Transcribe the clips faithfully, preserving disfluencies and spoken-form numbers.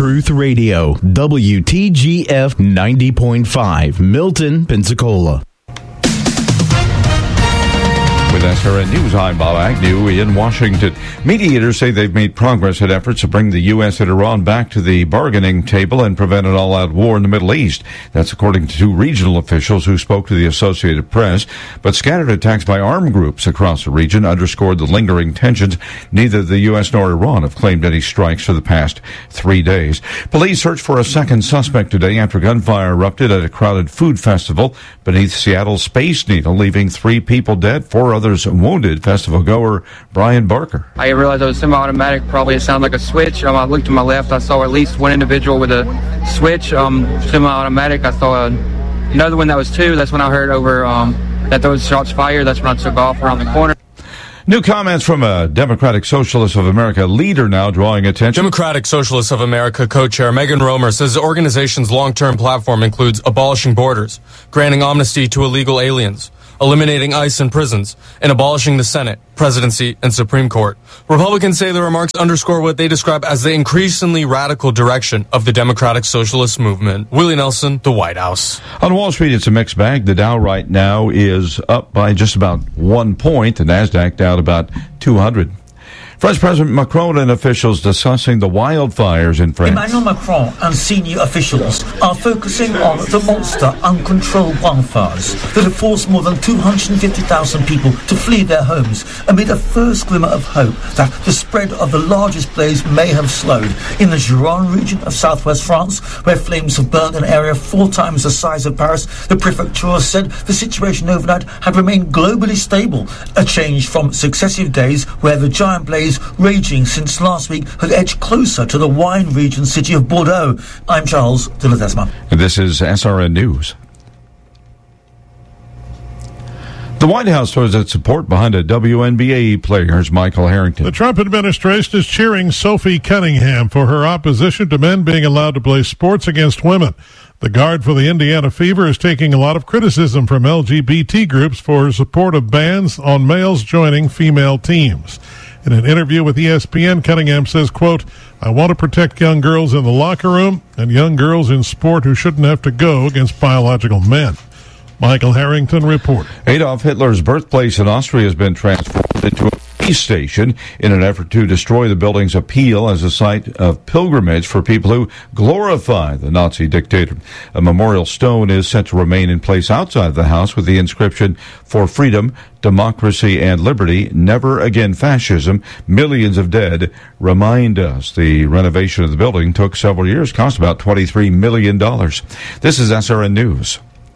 Truth Radio, W T G F ninety point five, Milton, Pensacola. With S R N News, I'm Bob Agnew in Washington. Mediators say they've made progress in efforts to bring the U S and Iran back to the bargaining table and prevent an all-out war in the Middle East. That's according to two regional officials who spoke to the Associated Press. But scattered attacks by armed groups across the region underscored the lingering tensions. Neither the U S nor Iran have claimed any strikes for the past three days. Police searched for a second suspect today after gunfire erupted at a crowded food festival beneath Seattle's Space Needle, leaving three people dead, four others wounded. Festival goer Brian Barker. I realized it was semi-automatic. Probably it sounded like a switch. Um, I looked to my left. I saw at least one individual with a switch, um, semi-automatic. I saw another one that was two. That's when I heard over um, that those shots fired. That's when I took off around the corner. New comments from a Democratic Socialists of America leader now drawing attention. Democratic Socialists of America co-chair Megan Romer says the organization's long-term platform includes abolishing borders, granting amnesty to illegal aliens, eliminating ICE in prisons, and abolishing the Senate, presidency, and Supreme Court. Republicans say the remarks underscore what they describe as the increasingly radical direction of the Democratic Socialist movement. Willie Nelson, the White House. On Wall Street, it's a mixed bag. The Dow right now is up by just about one point. The NASDAQ down about two hundred. French President Macron and officials discussing the wildfires in France. Emmanuel Macron and senior officials are focusing on the monster uncontrolled wildfires that have forced more than two hundred fifty thousand people to flee their homes amid a first glimmer of hope that the spread of the largest blaze may have slowed. In the Gironde region of southwest France, where flames have burned an area four times the size of Paris, the prefecture said the situation overnight had remained globally stable, a change from successive days where the giant blaze raging since last week had edged closer to the wine region city of Bordeaux. I'm Charles de Ledesma. And this is S R N News. The White House throws its support behind a W N B A player. Here's Michael Harrington. The Trump administration is cheering Sophie Cunningham for her opposition to men being allowed to play sports against women. The guard for the Indiana Fever is taking a lot of criticism from L G B T groups for her support of bans on males joining female teams. In an interview with E S P N, Cunningham says, quote, I want to protect young girls in the locker room and young girls in sport who shouldn't have to go against biological men. Michael Harrington reported. Adolf Hitler's birthplace in Austria has been transformed into a police station in an effort to destroy the building's appeal as a site of pilgrimage for people who glorify the Nazi dictator. A memorial stone is set to remain in place outside the house with the inscription, for freedom, democracy, and liberty, never again fascism, millions of dead remind us. The renovation of the building took several years, cost about twenty-three million dollars. This is S R N News.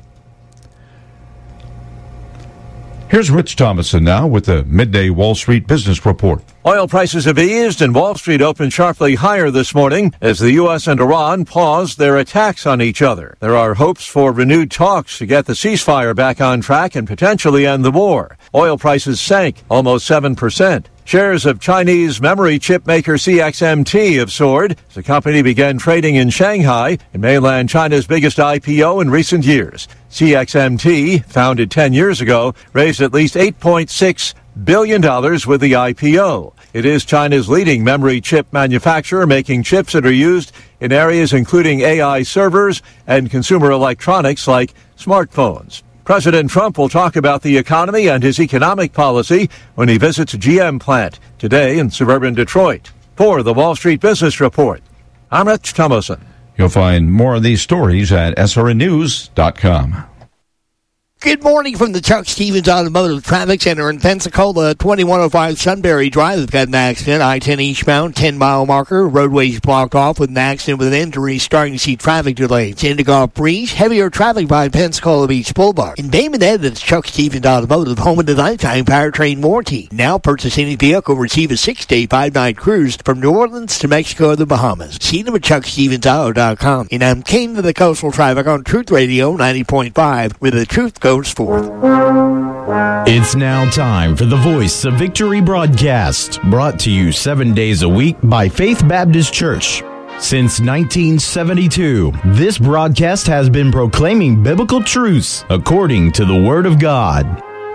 Here's Rich Thomason now with the Midday Wall Street Business Report. Oil prices have eased and Wall Street opened sharply higher this morning as the U S and Iran paused their attacks on each other. There are hopes for renewed talks to get the ceasefire back on track and potentially end the war. Oil prices sank almost seven percent. Shares of Chinese memory chip maker C X M T have soared as the company began trading in Shanghai, in mainland China's biggest I P O in recent years. C X M T, founded ten years ago, raised at least eight point six billion dollars with the I P O. It is China's leading memory chip manufacturer, making chips that are used in areas including A I servers and consumer electronics like smartphones. President Trump will talk about the economy and his economic policy when he visits a G M plant today in suburban Detroit. For the Wall Street Business Report, I'm Rich Thomason. You'll find more of these stories at S R N news dot com. Good morning from the Chuck Stevens Automotive Traffic Center in Pensacola. twenty-one oh five Sunbury Drive has got an accident. I ten eastbound, ten mile marker. Roadways blocked off with an accident with an injury. Starting to see traffic delays. Indigo Breeze, heavier traffic by Pensacola Beach Boulevard. In Bay Minette, it's Chuck Stevens Automotive, home of the lifetime powertrain warranty. Now purchase any vehicle, receive a six-day, five-night cruise from New Orleans to Mexico or the Bahamas. See them at chuck stevens auto dot com. And I'm King to the Coastal Traffic on Truth Radio ninety point five, where the truth goes forth. It's now time for the Voice of Victory broadcast, brought to you seven days a week by Faith Baptist Church. Since nineteen seventy-two, this broadcast has been proclaiming biblical truths according to the Word of God.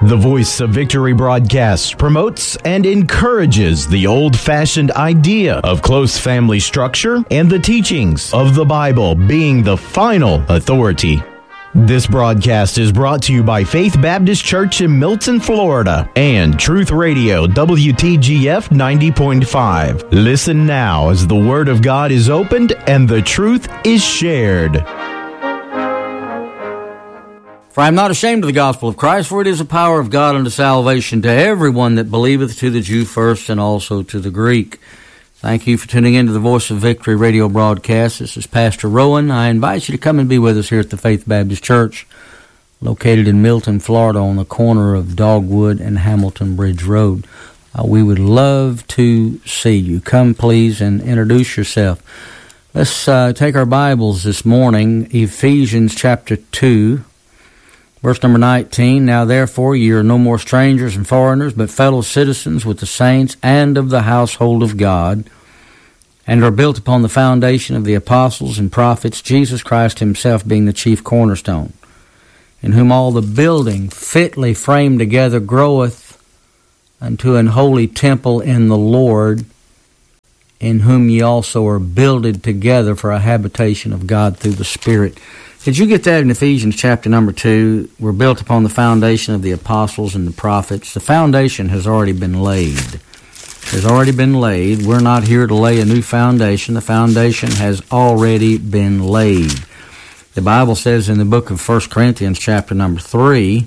The Voice of Victory broadcast promotes and encourages the old-fashioned idea of close family structure and the teachings of the Bible being the final authority. This broadcast is brought to you by Faith Baptist Church in Milton, Florida, and Truth Radio W T G F ninety point five. Listen now as the Word of God is opened and the truth is shared. For I am not ashamed of the gospel of Christ, for it is the power of God unto salvation to everyone that believeth, to the Jew first and also to the Greek. Thank you for tuning in to the Voice of Victory radio broadcast. This is Pastor Rowan. I invite you to come and be with us here at the Faith Baptist Church, located in Milton, Florida, on the corner of Dogwood and Hamilton Bridge Road. Uh, we would love to see you. Come, please, and introduce yourself. Let's uh, take our Bibles this morning, Ephesians chapter two. Verse number nineteen, Now therefore ye are no more strangers and foreigners, but fellow citizens with the saints and of the household of God, and are built upon the foundation of the apostles and prophets, Jesus Christ himself being the chief cornerstone, in whom all the building fitly framed together groweth unto an holy temple in the Lord, in whom ye also are builded together for a habitation of God through the Spirit. Did you get that in Ephesians chapter number two? We're built upon the foundation of the apostles and the prophets. The foundation has already been laid. Has already been laid. We're not here to lay a new foundation. The foundation has already been laid. The Bible says in the book of First Corinthians chapter number three,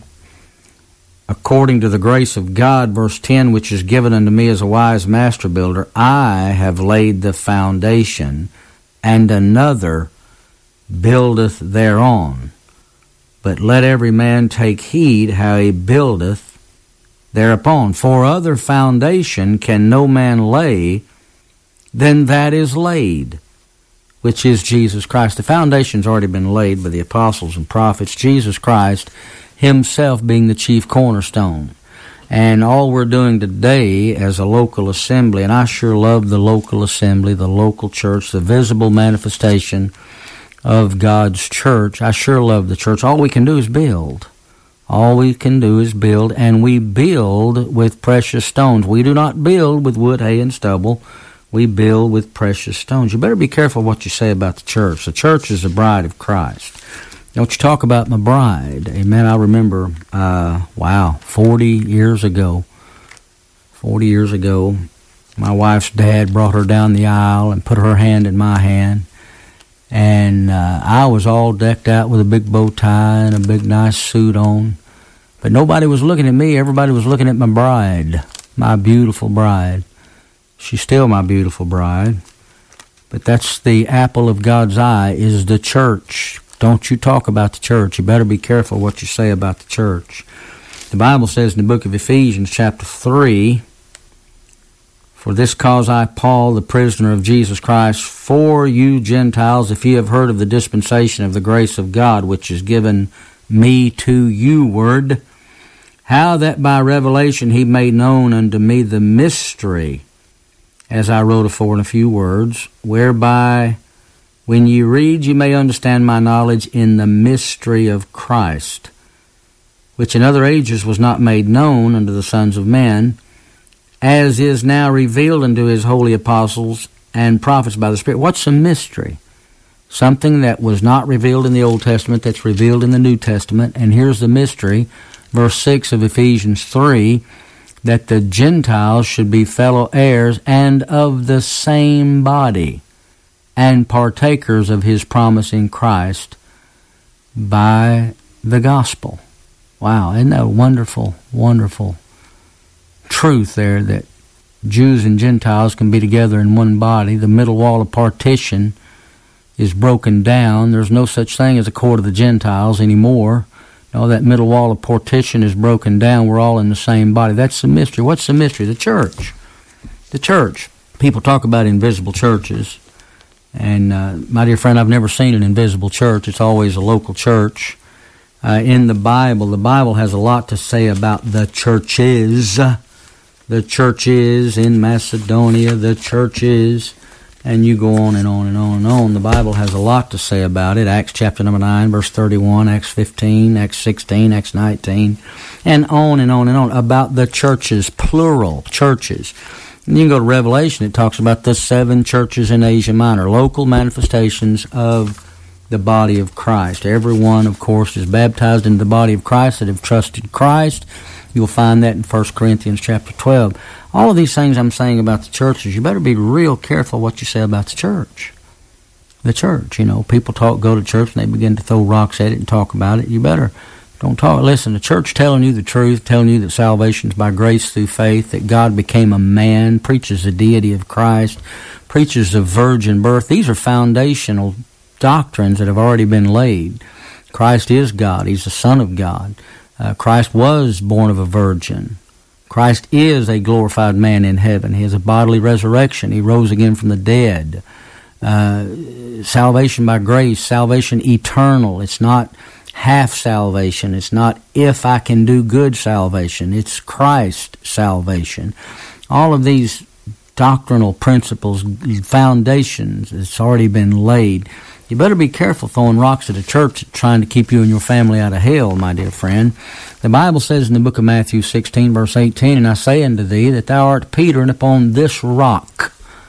according to the grace of God, verse ten, which is given unto me as a wise master builder, I have laid the foundation, and another buildeth thereon. But let every man take heed how he buildeth thereupon. For other foundation can no man lay than that is laid, which is Jesus Christ. The foundation's already been laid by the apostles and prophets, Jesus Christ himself being the chief cornerstone. And all we're doing today as a local assembly, and I sure love the local assembly, the local church, the visible manifestation of God's church. I sure love the church. All we can do is build. All we can do is build, and we build with precious stones. We do not build with wood, hay, and stubble. We build with precious stones. You better be careful what you say about the church. The church is the bride of Christ. Don't you talk about my bride. Amen. I remember, uh, wow, forty years ago, forty years ago, my wife's dad brought her down the aisle and put her hand in my hand. And uh, I was all decked out with a big bow tie and a big nice suit on. But nobody was looking at me. Everybody was looking at my bride, my beautiful bride. She's still my beautiful bride. But that's the apple of God's eye, is the church. Don't you talk about the church. You better be careful what you say about the church. The Bible says in the book of Ephesians chapter three, For this cause I, Paul, the prisoner of Jesus Christ, for you Gentiles, if ye have heard of the dispensation of the grace of God, which is given me to you ward, how that by revelation he made known unto me the mystery, as I wrote afore in a few words, whereby when ye read ye may understand my knowledge in the mystery of Christ, which in other ages was not made known unto the sons of men, as is now revealed unto his holy apostles and prophets by the Spirit. What's a mystery? Something that was not revealed in the Old Testament that's revealed in the New Testament. And here's the mystery, verse six of Ephesians three, that the Gentiles should be fellow heirs and of the same body, and partakers of his promise in Christ by the gospel. Wow, isn't that a wonderful, wonderful truth there, that Jews and Gentiles can be together in one body. The middle wall of partition is broken down. There's no such thing as a court of the Gentiles anymore. No, that middle wall of partition is broken down. We're all in the same body. That's the mystery. What's the mystery? The church. The church. People talk about invisible churches. And, uh, my dear friend, I've never seen an invisible church. It's always a local church. Uh, in the Bible, the Bible has a lot to say about the churches. The churches in Macedonia, the churches And you go on and on and on and on. The Bible has a lot to say about it. Acts chapter number nine, verse thirty-one, Acts fifteen, Acts sixteen, Acts nineteen, and on and on and on about the churches, plural churches. And you can go to Revelation, it talks about the seven churches in Asia Minor, local manifestations of the body of Christ. Everyone, of course, is baptized into the body of Christ that have trusted Christ. You'll find that in First Corinthians chapter twelve. All of these things I'm saying about the churches, you better be real careful what you say about the church. The church, you know, people talk, go to church and they begin to throw rocks at it and talk about it. You better don't talk. Listen, the church telling you the truth, telling you that salvation is by grace through faith, that God became a man, preaches the deity of Christ, preaches the virgin birth. These are foundational doctrines that have already been laid. Christ is God. He's the Son of God. Uh, Christ was born of a virgin. Christ is a glorified man in heaven. He has a bodily resurrection. He rose again from the dead. Uh, salvation by grace, salvation eternal. It's not half salvation. It's not if I can do good salvation. It's Christ salvation. All of these doctrinal principles, foundations, it's already been laid. You better be careful throwing rocks at a church trying to keep you and your family out of hell, my dear friend. The Bible says in the book of Matthew sixteen, verse eighteen, "And I say unto thee that thou art Peter, and upon this rock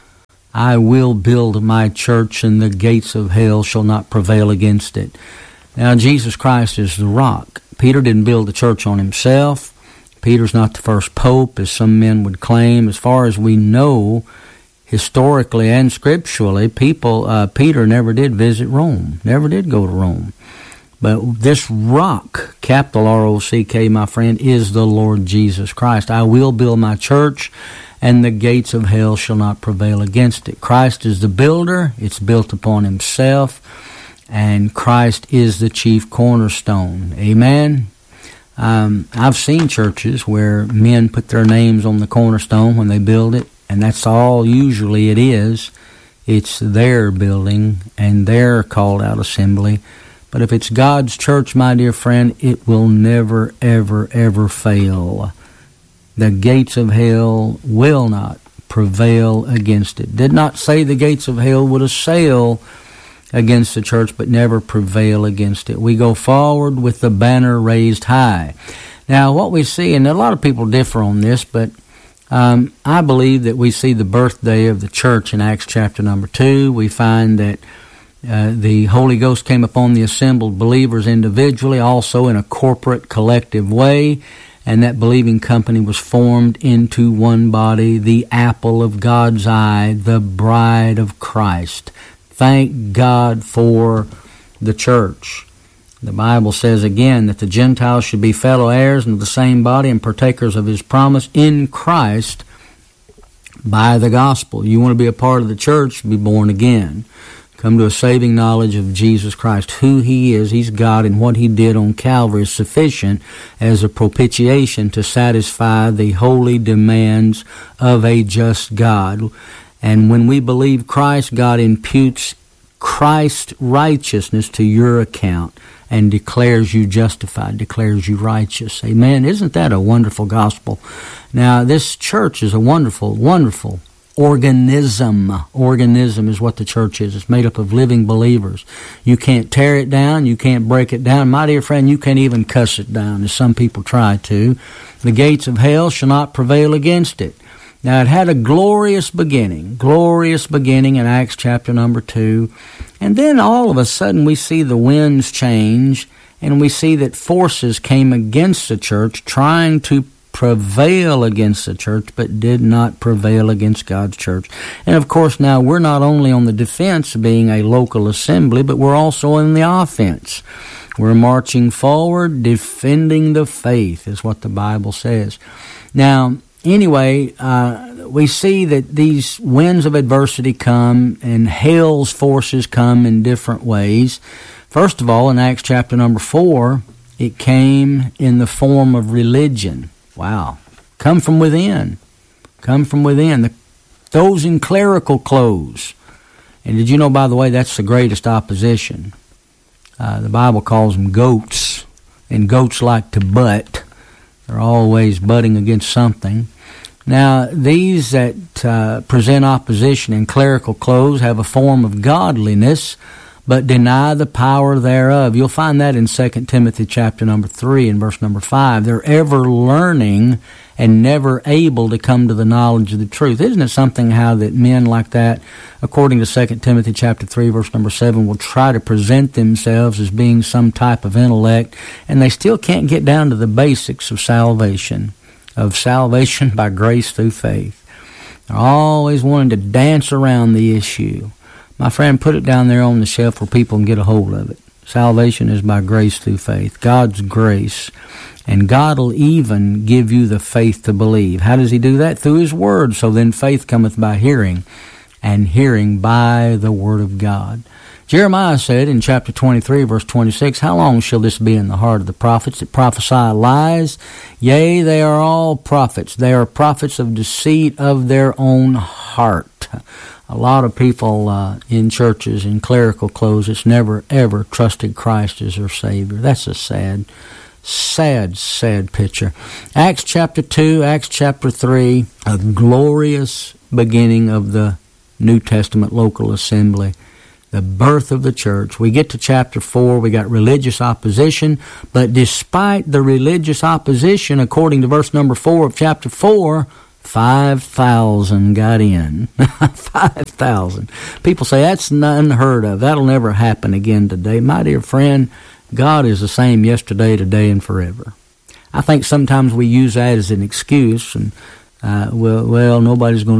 I will build my church, and the gates of hell shall not prevail against it." Now, Jesus Christ is the rock. Peter didn't build the church on himself. Peter's not the first pope, as some men would claim. As far as we know, historically and scripturally, people, uh, Peter never did visit Rome, never did go to Rome. But this rock, capital R O C K, my friend, is the Lord Jesus Christ. I will build my church, and the gates of hell shall not prevail against it. Christ is the builder. It's built upon himself, and Christ is the chief cornerstone. Amen? Um, I've seen churches where men put their names on the cornerstone when they build it, and that's all usually it is. It's their building and their called out assembly. But if it's God's church, my dear friend, it will never, ever, ever fail. The gates of hell will not prevail against it. Did not say the gates of hell would assail against the church, but never prevail against it. We go forward with the banner raised high. Now, what we see, and a lot of people differ on this, but um, I believe that we see the birthday of the church in Acts chapter number two. We find that uh, the Holy Ghost came upon the assembled believers individually, also in a corporate, collective way, and that believing company was formed into one body, the apple of God's eye, the bride of Christ. Thank God for the church. The Bible says again that the Gentiles should be fellow heirs of the same body and partakers of his promise in Christ by the gospel. You want to be a part of the church, be born again. Come to a saving knowledge of Jesus Christ, who he is. He's God, and what he did on Calvary is sufficient as a propitiation to satisfy the holy demands of a just God. And when we believe Christ, God imputes Christ's righteousness to your account and declares you justified, declares you righteous. Amen. Isn't that a wonderful gospel? Now, this church is a wonderful, wonderful organism. Organism is what the church is. It's made up of living believers. You can't tear it down. You can't break it down. My dear friend, you can't even cuss it down, as some people try to. The gates of hell shall not prevail against it. Now, it had a glorious beginning, glorious beginning in Acts chapter number two. And then all of a sudden we see the winds change, and we see that forces came against the church, trying to prevail against the church, but did not prevail against God's church. And of course, now we're not only on the defense, being a local assembly, but we're also in the offense. We're marching forward, defending the faith, is what the Bible says. Now, Anyway, uh, we see that these winds of adversity come and hell's forces come in different ways. First of all, in Acts chapter number four, it came in the form of religion. Wow. Come from within. Come from within. The, those in clerical clothes. And did you know, by the way, that's the greatest opposition. Uh, the Bible calls them goats, and goats like to butt. They're always butting against something. Now, these that uh, present opposition in clerical clothes have a form of godliness, but deny the power thereof. You'll find that in Second Timothy chapter number three and verse number five. They're ever learning and never able to come to the knowledge of the truth. Isn't it something how that men like that, according to Second Timothy chapter three, verse number seven, will try to present themselves as being some type of intellect, and they still can't get down to the basics of salvation, of salvation by grace through faith. They're always wanting to dance around the issue. My friend, put it down there on the shelf where people can get a hold of it. Salvation is by grace through faith. God's grace. And God will even give you the faith to believe. How does He do that? Through His Word. So then faith cometh by hearing, and hearing by the Word of God. Jeremiah said in chapter twenty-three, verse twenty-six, how long shall this be in the heart of the prophets that prophesy lies? Yea, they are all prophets. They are prophets of deceit of their own heart. A lot of people uh, in churches in clerical clothes that's never, ever trusted Christ as their Savior. That's a sad, sad, sad picture. Acts chapter two, Acts chapter three, a glorious beginning of the New Testament local assembly. The birth of the church. We get to chapter four, we got religious opposition, but despite the religious opposition, according to verse number four of chapter four, five thousand got in. five thousand. People say that's unheard of. That'll never happen again today. My dear friend, God is the same yesterday, today, and forever. I think sometimes we use that as an excuse, and uh, well, well, nobody's going to